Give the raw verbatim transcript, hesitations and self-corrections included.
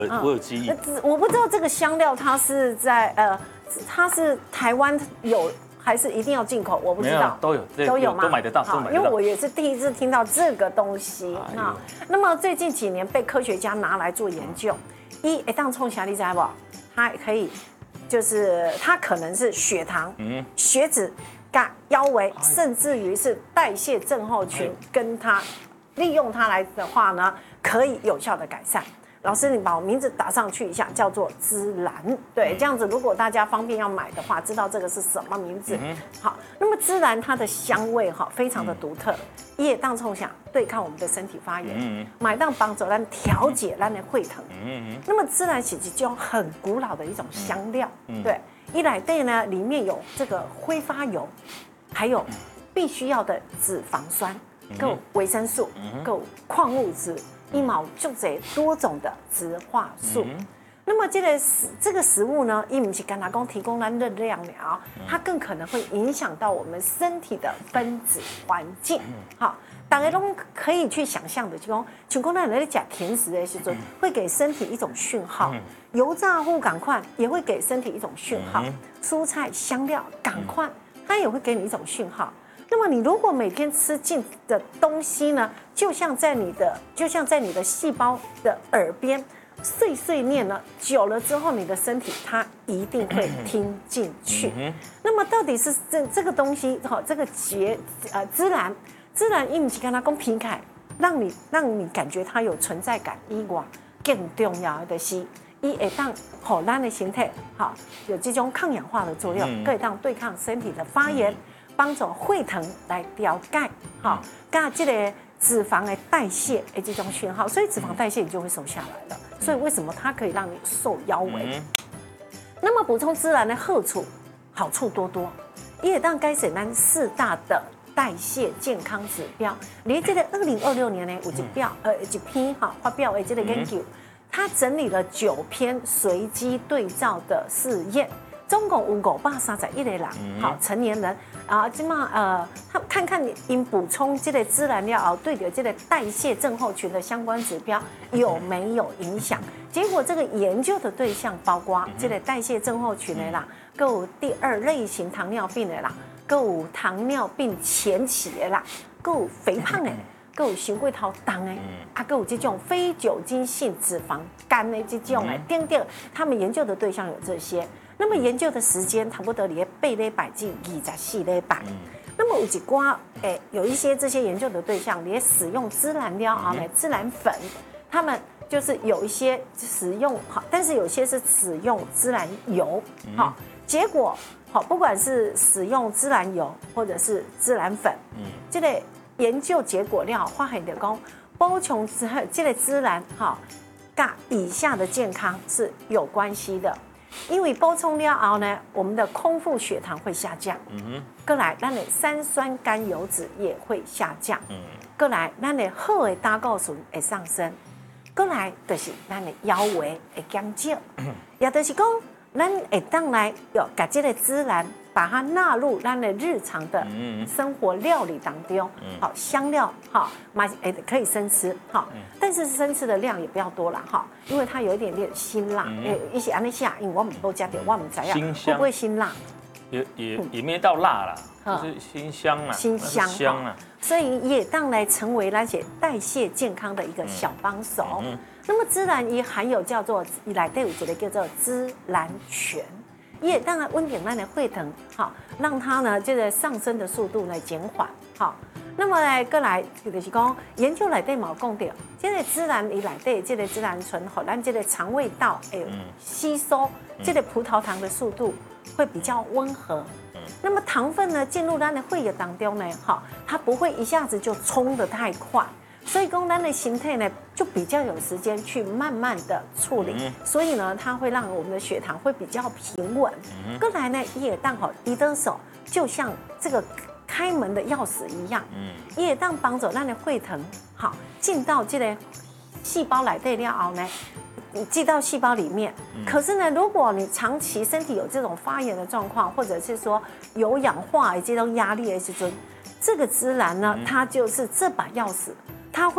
我有记忆。 我不知道这个香料它是在呃，它是台湾有还是一定要进口？我不知道， 都有都有吗？ 都买得到， 好，因为我也是第一次听到这个东西啊。那么最近几年被科学家拿来做研究，一一当冲霞，你知不？它可以，就是它可能是血糖、嗯、血脂、肝、腰围，甚至于是代谢症候群，跟它利用它来的话呢，可以有效的改善。老师，你把我名字打上去一下，叫做芝兰。对，这样子如果大家方便要买的话，知道这个是什么名字。好，那么芝兰它的香味哈非常的独特，也当冲想对抗我们的身体发炎，买当帮助咱调节咱的血糖。那么芝兰其实就很古老的一种香料，对，一来对呢里面有这个挥发油，还有必须要的脂肪酸，够维生素，够矿物质。一毛就这多种的植化素，嗯、那么这个食这个食物呢，一不是干拿供提供咱热量了，它更可能会影响到我们身体的分子环境。好，大家都可以去想象的，就讲，像讲咱在吃甜食的时候，会给身体一种讯号；油炸物赶快也会给身体一种讯号；蔬菜香料赶快，它也会给你一种讯号。那么你如果每天吃进的东西呢，就像在你的就像在你的细胞的耳边碎碎念了，久了之后，你的身体它一定会听进去。那么到底是这这个东西哈，这个节呃孜然，孜然因为是跟它公平开，让你让你感觉它有存在感以外，更重要的是，伊会当好咱的身体好有这种抗氧化的作用，可以当对抗身体的发炎。帮助血糖来调节，好，加这个脂肪的代谢的这种讯号，所以脂肪代谢你就会瘦下来了。所以为什么它可以让你瘦腰围？嗯、那么补充孜然的好处，好处多多，也当该省咱四大的代谢健康指标。连这个二零二六年呢，有一表呃一篇哈发表的这个研究，它整理了九篇随机对照的试验。总共有五百三十一个人，好成年人啊，即嘛呃，他看看因补充这个孜然料后，对着这个代谢症候群的相关指标有没有影响？结果这个研究的对象包括这个代谢症候群的啦，还有第二类型糖尿病的啦，还有糖尿病前期的啦，还有肥胖的。还有心血头重的，啊，还有这种非酒精性脂肪肝的这种的，等等，他们研究的对象有这些。那么研究的时间差不多离八礼拜至二十四礼拜。那么有一寡诶，有一些这些研究的对象也使用孜然料啊，来孜然粉，他们就是有一些使用好，但是有些是使用孜然油，好，结果好，不管是使用孜然油或者是孜然粉，嗯，这类研究结果料发现的讲，补充之后这个孜然哈，跟以下的健康是有关系的。因为补充了后呢，我们的空腹血糖会下降，嗯哼，过来，咱的三酸甘油脂也会下降，嗯，过来，咱的好的胆固醇会上升，过来就是咱的腰围会减少，也就是讲，咱会当来要把这个孜然把它纳入咱的日常的生活料理当中，好香料哈，嘛诶可以生吃哈，但是生吃的量也不要多了哈，因为它有一点点辛辣，诶一些安尼下，因为我们都加点，我们怎样会不会辛辣？ 也也也没到辣啦，就是辛香啦， 辛香香啦，所以也当来成为那些代谢健康的一个小帮手。那么孜然也含有叫做来对有一个叫做孜然醛。也当然温点咱的血糖，好，让它呢这个上升的速度来减缓，好。那么来过来就是讲研究内底嘛讲到，这个孜然伊内底这个孜然醇，好，咱这个肠胃道诶吸收这个葡萄糖的速度会比较温和。那么糖分呢进入咱的血液当中呢，好，它不会一下子就冲得太快。所以讲咱的形态呢，就比较有时间去慢慢的处理，嗯、所以呢，它会让我们的血糖会比较平稳。过、嗯、来呢，也当好一的手，就像这个开门的钥匙一样，嗯，也当帮助咱的血糖好进到这个细胞来对了后呢，进到细胞里面。嗯、可是呢，如果你长期身体有这种发炎的状况，或者是说有氧化的这种压力的时候，这个孜然呢，它就是这把钥匙。它会